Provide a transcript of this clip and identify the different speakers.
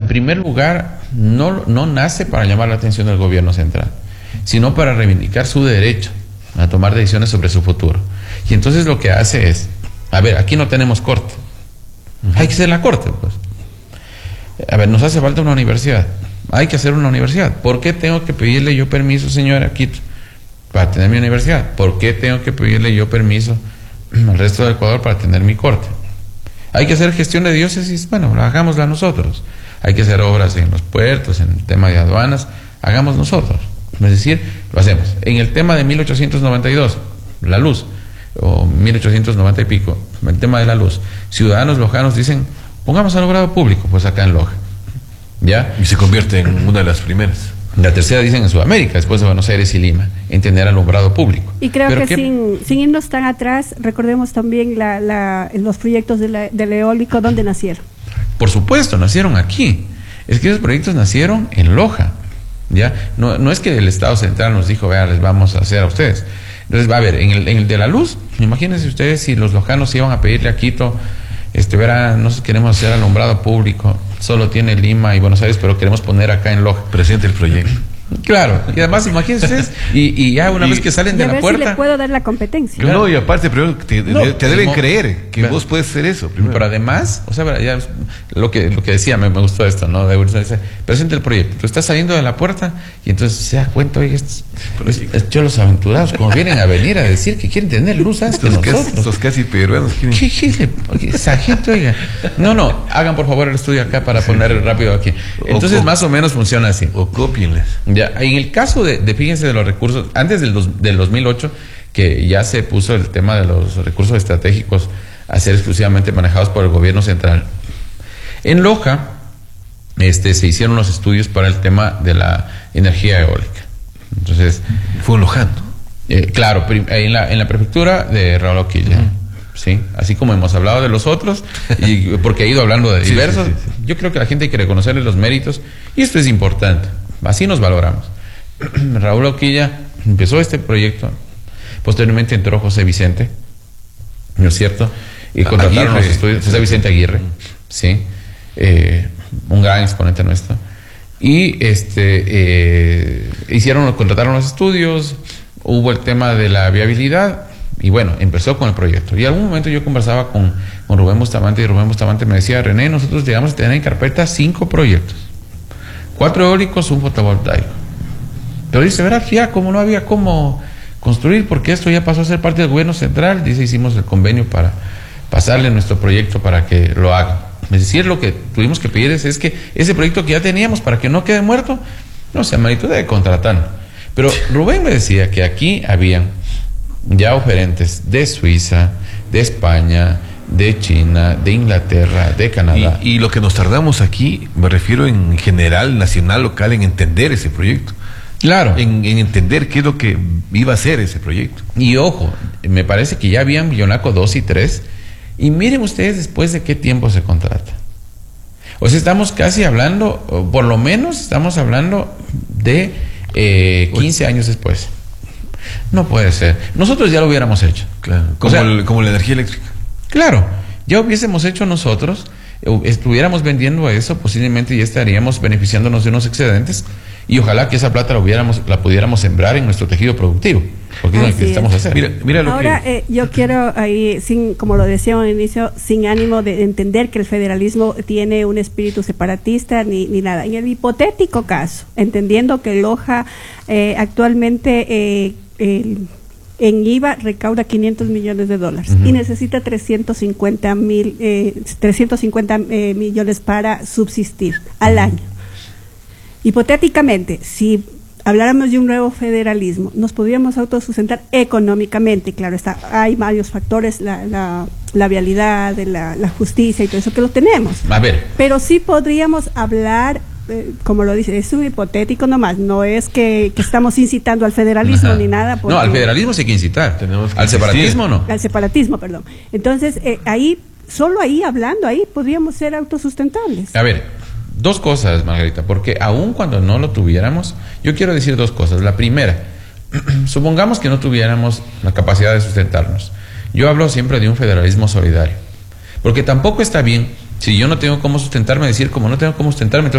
Speaker 1: primer lugar, no nace para llamar la atención del gobierno central, sino para reivindicar su derecho a tomar decisiones sobre su futuro. Y entonces lo que hace es, a ver, aquí no tenemos corte. Hay que hacer la corte, pues. A ver, nos hace falta una universidad. Hay que hacer una universidad. ¿Por qué tengo que pedirle yo permiso, señora Quito, para tener mi universidad? ¿Por qué tengo que pedirle yo permiso al resto del Ecuador para tener mi corte? Hay que hacer gestión de diócesis, bueno, hagámosla nosotros. Hay que hacer obras en los puertos, en el tema de aduanas, hagamos nosotros. Es decir, lo hacemos. En el tema de 1892, la luz, o 1890 y pico, el tema de la luz, ciudadanos lojanos dicen, pongamos alumbrado público, pues acá en Loja. ¿Ya?
Speaker 2: Y se convierte en una de las primeras.
Speaker 1: La tercera dicen en Sudamérica, después de Buenos Aires y Lima, en tener alumbrado público.
Speaker 3: Y creo que sin irnos tan atrás, recordemos también los proyectos del eólico, ¿dónde nacieron?
Speaker 1: Por supuesto, nacieron aquí. Es que esos proyectos nacieron en Loja. ¿Ya? No es que el Estado central nos dijo, vea, les vamos a hacer a ustedes. Entonces, va a ver, en el de la luz, imagínense ustedes si los lojanos iban a pedirle a Quito, verá, nosotros queremos hacer alumbrado público, solo tiene Lima y Buenos Aires, pero queremos poner acá en Loja.
Speaker 2: Presente el proyecto.
Speaker 1: Claro, y además imagínense ustedes, y ya una vez que salen de la puerta.
Speaker 3: Si le puedo dar la competencia.
Speaker 2: Claro. No, y aparte, primero te deben creer que vos puedes hacer eso. Primero.
Speaker 1: Pero además, o sea, ya lo que decía, me gustó esto, ¿no? Dice, presente el proyecto. Tú estás saliendo de la puerta y entonces se da cuenta, oye, yo los aventurados, como vienen a venir a decir que quieren tener luz antes que nosotros.
Speaker 2: Estos casi peruanos quieren.
Speaker 1: ¿Qué esa gente, oiga? No, hagan por favor el estudio acá para poner rápido aquí. Entonces, más o menos funciona así.
Speaker 2: O cópienles.
Speaker 1: Ya, en el caso fíjense, de los recursos, antes del 2008, que ya se puso el tema de los recursos estratégicos a ser exclusivamente manejados por el gobierno central. En Loja, se hicieron los estudios para el tema de la energía eólica. Entonces,
Speaker 2: fue un lojano.
Speaker 1: Claro, en la prefectura de Raúl Oquilla. Sí, así como hemos hablado de los otros, y porque he ido hablando de diversos, sí. Yo creo que a la gente hay que reconocerle los méritos, y esto es importante. Así nos valoramos. Raúl Oquilla empezó este proyecto, posteriormente entró José Vicente, ¿no es cierto? Y contrataron los estudios, José Vicente Aguirre, sí, un gran exponente nuestro. Y contrataron los estudios, hubo el tema de la viabilidad, y bueno, empezó con el proyecto. Y en algún momento yo conversaba con Rubén Bustamante, y Rubén Bustamante me decía, René, nosotros llegamos a tener en carpeta 5 proyectos. 4 eólicos, un fotovoltaico. Pero dice, verás, ya como no había cómo construir, porque esto ya pasó a ser parte del gobierno central, dice, hicimos el convenio para pasarle nuestro proyecto para que lo haga. Es decir, lo que tuvimos que pedir es que ese proyecto que ya teníamos, para que no quede muerto, no sea mérito de contratarlo. Pero Rubén me decía que aquí habían ya oferentes de Suiza, de España, de China, de Inglaterra, de Canadá.
Speaker 2: Y lo que nos tardamos aquí, me refiero en general, nacional, local, en entender ese proyecto.
Speaker 1: Claro.
Speaker 2: En entender qué es lo que iba a ser ese proyecto.
Speaker 1: Y ojo, me parece que ya habían Billonaco 2 y 3. Y miren ustedes después de qué tiempo se contrata. O sea, estamos casi hablando, por lo menos estamos hablando de 15 años después. No puede ser. Nosotros ya lo hubiéramos hecho.
Speaker 2: Claro. Como la energía eléctrica.
Speaker 1: Claro, ya hubiésemos hecho nosotros, estuviéramos vendiendo eso, posiblemente ya estaríamos beneficiándonos de unos excedentes, y ojalá que esa plata la pudiéramos sembrar en nuestro tejido productivo, porque es lo que necesitamos hacer.
Speaker 3: Mira lo ahora, que... yo quiero ahí, como lo decía al inicio, sin ánimo de entender que el federalismo tiene un espíritu separatista ni nada. En el hipotético caso, entendiendo que Loja actualmente en IVA recauda $500 millones y necesita 350 millones para subsistir al año. Hipotéticamente, si habláramos de un nuevo federalismo, nos podríamos autosustentar económicamente. Claro, hay varios factores, la vialidad, la justicia y todo eso que lo tenemos.
Speaker 1: A ver.
Speaker 3: Pero sí podríamos hablar, como lo dice, es un hipotético nomás, no es que estamos incitando al federalismo ni nada.
Speaker 1: No, al federalismo sí hay que incitar, al separatismo no.
Speaker 3: Al separatismo, perdón. Entonces, solo ahí hablando, podríamos ser autosustentables.
Speaker 1: A ver, 2 cosas, Margarita, porque aun cuando no lo tuviéramos, yo quiero decir 2 cosas. La primera, supongamos que no tuviéramos la capacidad de sustentarnos. Yo hablo siempre de un federalismo solidario, porque tampoco está bien, si yo no tengo cómo sustentarme, decir como no tengo cómo sustentarme, entonces